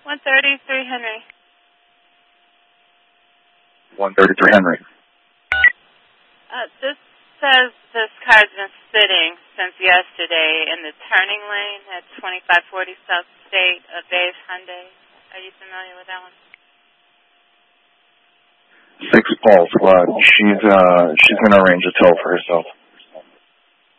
133 Henry. 133 Henry. This says this car's been sitting since yesterday in the turning lane at 2540 South State, a beige Hyundai. Are you familiar with that one? 6 Pulse. She's going to arrange a tow for herself.